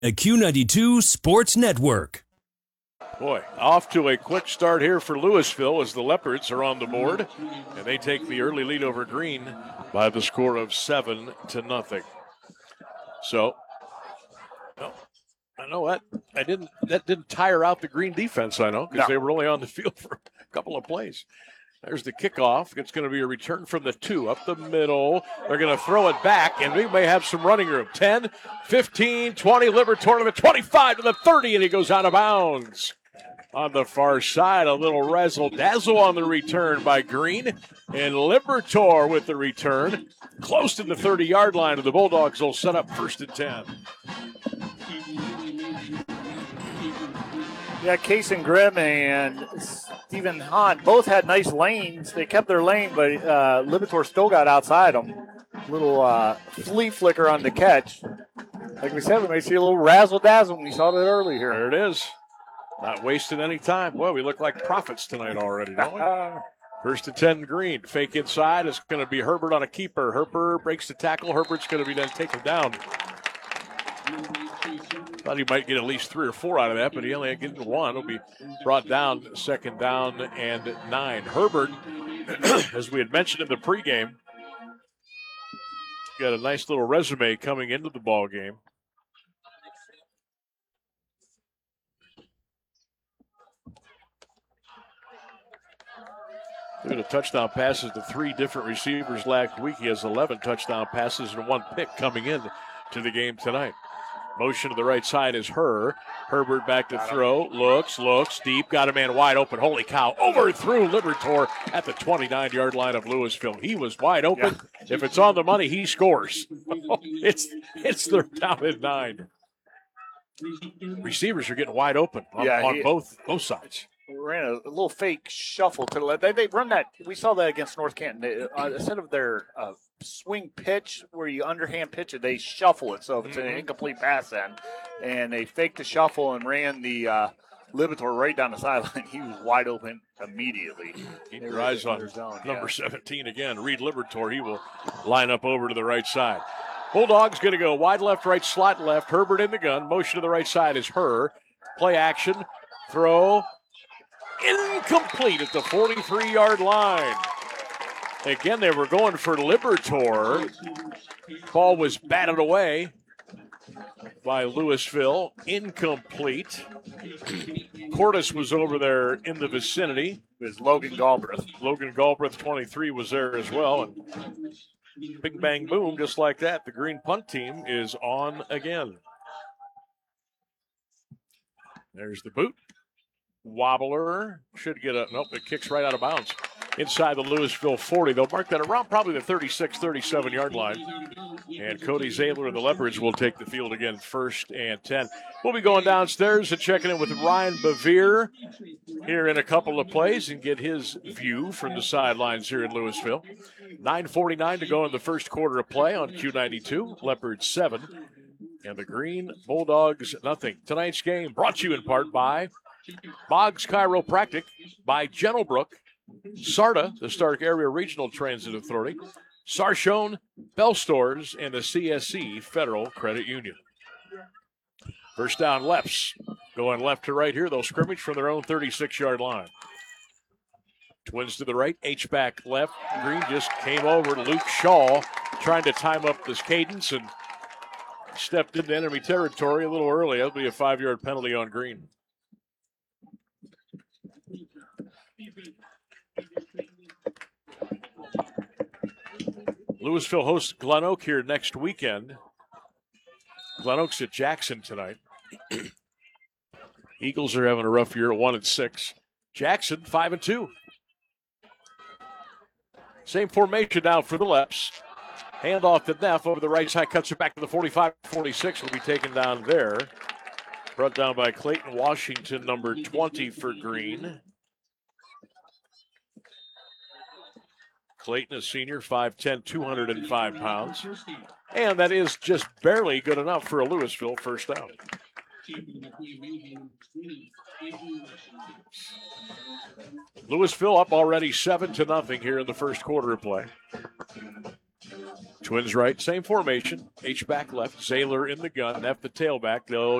A Q92 Sports Network. Boy, off to a quick start here for Louisville as the Leopards are on the board, and they take the early lead over Green by the score of 7-0. So, well, I know that didn't tire out the Green defense, I know, because they were only on the field for a couple of plays. There's the kickoff. It's going to be a return from the 2 up the middle. They're going to throw it back, and we may have some running room. 10, 15, 20, Liberatore to the 25 to the 30, and he goes out of bounds. On the far side, a little razzle-dazzle on the return by Green, and Liberatore with the return. Close to the 30-yard line, and the Bulldogs will set up 1st and 10. Yeah, Kason Grimm and Stephen Hahn both had nice lanes. They kept their lane, but Liberatore still got outside them. Little flea flicker on the catch. Like we said, we may see a little razzle-dazzle when we saw that early here. There it is. Not wasting any time. Boy, we look like prophets tonight already, don't we? 1st and 10 Green. Fake inside. It's going to be Herbert on a keeper. Herbert breaks the tackle. Herbert's going to be then taken down. Thought he might get at least 3 or 4 out of that, but he only getting 1. It'll be brought down, 2nd down and 9. Herbert, as we had mentioned in the pregame, got a nice little resume coming into the ball game. Look at the touchdown passes to 3 different receivers last week. He has 11 touchdown passes and 1 pick coming in to the game tonight. Motion to the right side is Herbert back to throw. Looks deep. Got a man wide open. Holy cow. Overthrew Liberatore at the 29-yard line of Louisville. He was wide open. Yeah. If it's on the money, he scores. It's they're down at 9. Receivers are getting wide open on both sides. Ran a little fake shuffle to the left. They run that. We saw that against North Canton. They, instead of their swing pitch where you underhand pitch it, they shuffle it. So if it's an incomplete pass end, and they faked the shuffle and ran the Liberatore right down the sideline. He was wide open immediately. Keep your eyes on number 17 again. Reed Liberatore. He will line up over to the right side. Bulldogs going to go wide left, right, slot left. Herbert in the gun. Motion to the right side is Play action. Throw. Incomplete at the 43-yard line. Again, they were going for Liberatore. Ball was batted away by Louisville. Incomplete. Cordes was over there in the vicinity. It was Logan Galbraith. Logan Galbraith, 23, was there as well. And bing, bang, boom, just like that. The Green punt team is on again. There's the boot. Wobbler should get a, nope, it kicks right out of bounds. Inside the Louisville 40. They'll mark that around probably the 36, 37-yard line. And Cody Zaylor and the Leopards will take the field again, 1st and 10. We'll be going downstairs and checking in with Ryan Bevere here in a couple of plays and get his view from the sidelines here in Louisville. 9:49 to go in the first quarter of play on Q92. Leopards 7 and the Green Bulldogs nothing. Tonight's game brought to you in part by Boggs Chiropractic, by Gentlebrook, SARTA, the Stark Area Regional Transit Authority, Sarshone, Bell Stores, and the CSC Federal Credit Union. First down, Leps going left to right here. They'll scrimmage from their own 36-yard line. Twins to the right, H-back left. Green just came over to Luke Shaw, trying to time up this cadence and stepped into enemy territory a little early. That'll be a 5-yard penalty on Green. Louisville hosts Glen Oak here next weekend. Glen Oak's at Jackson tonight. Eagles are having a rough year at 1-6. Jackson 5-2. Same formation now for the Leps. Hand off to Neff over the right side, cuts it back to the 45-46. Will be taken down there. Brought down by Clayton Washington, number 20 for Green. Clayton, a senior, 5'10", 205 pounds. And that is just barely good enough for a Louisville first down. Louisville up already 7-0 here in the first quarter of play. Twins right, same formation. H back left, Zaylor in the gun, F the tailback. They'll